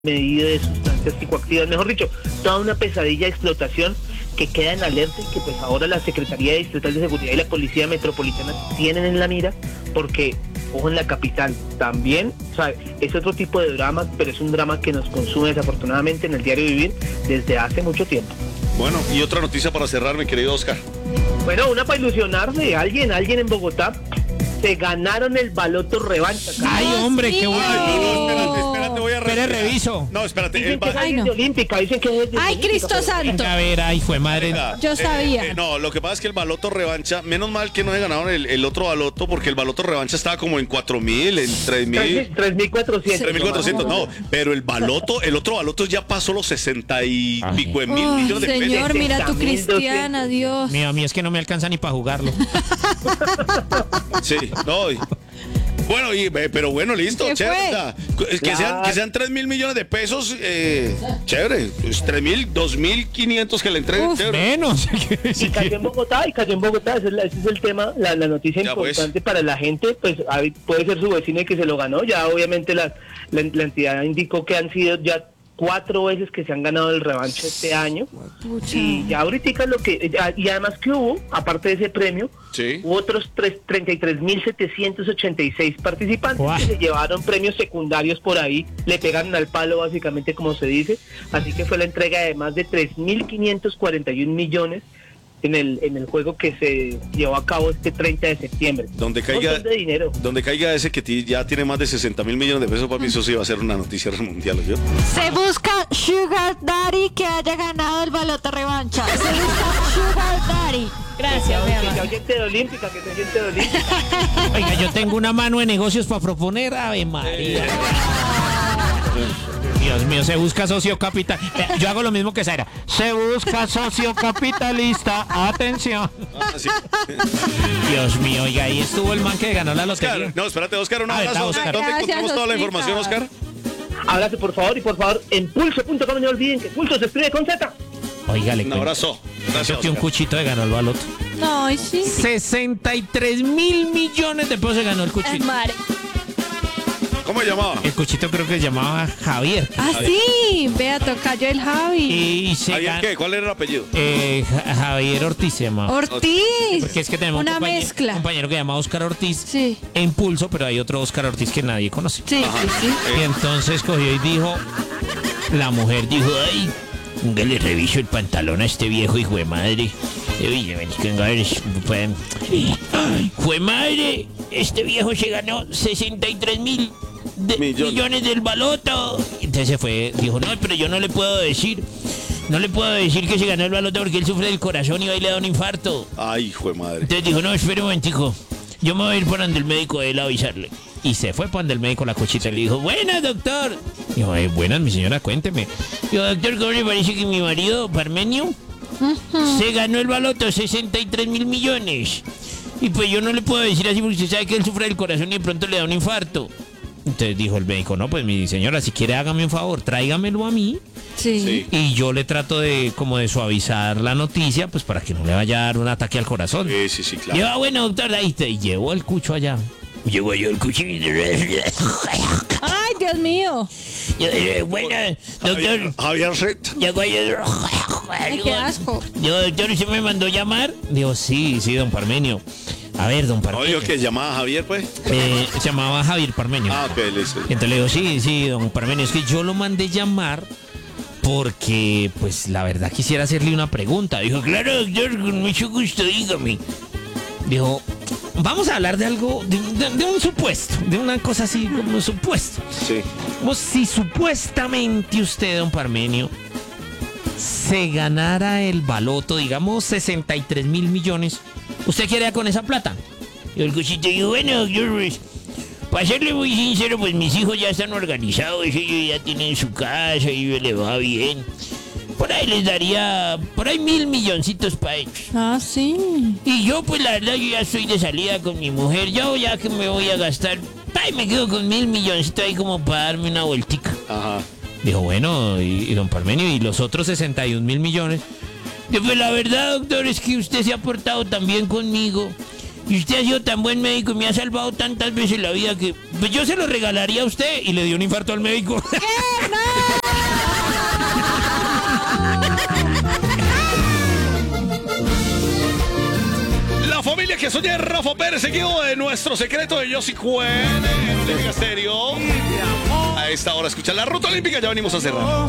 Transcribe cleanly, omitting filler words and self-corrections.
medida de sustancias psicoactivas, mejor dicho, toda una pesadilla de explotación que queda en alerta y que pues ahora la Secretaría Distrital de Seguridad y la Policía Metropolitana tienen en la mira, porque, ojo, en la capital también, o sea, es otro tipo de drama, pero es un drama que nos consume desafortunadamente en el diario vivir desde hace mucho tiempo. Bueno, y otra noticia para cerrar, mi querido Oscar. Bueno, una para ilusionarse, alguien en Bogotá, se ganaron el baloto revancha. Ay, hombre, qué bueno. Espérate, voy a Espere, reviso. No, espérate. Dicen que es alguien de Olímpica, dicen que es de Ay, Olímpica, Cristo pero- Santo. A ver, ay, fue madre. Venga, Yo sabía. no, lo que pasa es que el baloto revancha, menos mal que no se ganaron el otro baloto, porque el baloto revancha estaba como en 4.000, en 3.000. 3.400. 3.400, no, pero el otro baloto ya pasó los 60 y pico de mil Ay, millones de pesos. Señor, mira tu 60.200. cristiana, Dios. Mío, a mí es que no me alcanza ni para jugarlo. Sí, no. Bueno, pero bueno, listo, ¿Qué chévere. fue? O sea, que sean 3.000 millones de pesos, chévere. Pues 3.000, 2.500 que le entreguen, Uf, chévere. Menos. Y cayó en Bogotá, ese es el tema, la noticia Ya, pues. importante para la gente, pues puede ser su vecino el que se lo ganó, ya obviamente la entidad indicó que han sido ya 4 veces que se han ganado el revancha este año, pucha. y ya ahorita y además que hubo, aparte de ese premio, Sí. hubo otros 33.786 participantes Guau. que se llevaron premios secundarios por ahí, le pegaron al palo básicamente como se dice, así que fue la entrega de más de 3.541 millones en el juego que se llevó a cabo este 30 de septiembre. Donde Un caiga, montón de dinero. donde caiga ese que ya tiene más de 60.000 millones de pesos, papi, eso sí va a ser una noticia mundial, ¿yo? Se busca Sugar Daddy que haya ganado el baloto revancha. Se busca Sugar Daddy. Gracias, mi Que amor. sea oyente de Olímpica, que sea oyente de Olímpica. Oiga, yo tengo una mano de negocios para proponer. Ave María. Dios mío, se busca socio capital. Yo hago lo mismo que Zaira. Se busca socio capitalista. Atención. Ah, sí. Dios mío, oiga, ahí estuvo el man que ganó la lotería. Oscar, no, espérate, Oscar, un A ver, abrazo. Oscar. ¿Dónde Gracias, encontramos toda la Oscar. información, Oscar? Abrazo, por favor, en pulso.com, no olviden que pulso se escribe con Z. Oiga, le Un cuento. abrazo. Gracias, Que un Oscar. cuchito de ganó el baloto. No, y sí. 63.000 millones de pesos se ganó el Ay, cuchito. madre. ¿Cómo se llamaba? El cuchito creo que se llamaba Javier. Ah, sí. Vea, tocayo el Javi. Y se ¿Javier ganó. qué? ¿Cuál era el apellido? Javier Ortiz se llama. Ortiz. Porque es que tenemos Una un mezcla. compañero que se llama Oscar Ortiz Sí. en Impulso, pero hay otro Oscar Ortiz que nadie conoce. Sí, sí, sí. Y entonces cogió y dijo, la mujer dijo, ay, venga, le reviso el pantalón a este viejo hijo de madre. Oye, venga, a ver, fue madre, este viejo se ganó 63.000 millones del baloto. Entonces se fue, dijo, no, pero yo no le puedo decir que se ganó el baloto porque él sufre del corazón y hoy le da un infarto. Ay, hijo de madre. Entonces dijo, no, espere un momentico, yo me voy a ir por donde el médico de él a avisarle. Y se fue por donde el médico la cochita y le dijo, buenas, doctor. Dijo, buenas, mi señora, cuénteme. Dijo, doctor, ¿cómo le parece que mi marido, Parmenio, se ganó el baloto, 63.000 millones? Y pues yo no le puedo decir así porque usted sabe que él sufre del corazón y de pronto le da un infarto. Entonces dijo el médico, no, pues mi señora, si quiere hágame un favor, tráigamelo a mí. Sí. Sí. Y yo le trato de suavizar la noticia, pues para que no le vaya a dar un ataque al corazón. Sí, claro. Lleva, bueno, doctor, ahí te llevó el cucho allá. Llegó yo el cuchillo. Ay, Dios mío. Bueno, doctor. Javier Ret. Llegó yo. Ay, qué asco. Digo, doctor, ¿usted me mandó llamar? Digo, sí, don Parmenio. A ver, don Parmenio. Oye, que llamaba Javier, pues. Se llamaba Javier Parmenio. Ah, ok, listo. Entonces le digo, sí, don Parmenio, es que yo lo mandé llamar porque, pues, la verdad quisiera hacerle una pregunta. Dijo, claro, doctor, con mucho gusto, dígame. Dijo, vamos a hablar de algo, de un supuesto, de una cosa así como un supuesto. Sí. Como si supuestamente usted, don Parmenio, se ganara el baloto, digamos, 63.000 millones, ¿usted qué haría con esa plata? Y el cuchito dijo, bueno, doctor, pues, para serle muy sincero, pues mis hijos ya están organizados, ellos ya tienen su casa y les va bien. Por ahí les daría, por ahí 1.000 milloncitos para ellos. Ah, sí. Y yo, pues la verdad, yo ya estoy de salida con mi mujer. Yo ya que me voy a gastar, ay, me quedo con 1.000 milloncitos ahí como para darme una vueltica. Ajá. Dijo, bueno, y don Parmenio, ¿y los otros 61.000 millones? Yo, pues la verdad, doctor, es que usted se ha portado tan bien conmigo. Y usted ha sido tan buen médico y me ha salvado tantas veces la vida que pues yo se lo regalaría a usted. Y le dio un infarto al médico. La familia que soñé, Rafa Pérez, seguido de nuestro secreto de Yossi Cuen en Olímpica Estéreo. A esta hora escucha la Ruta Olímpica, ya venimos a cerrar.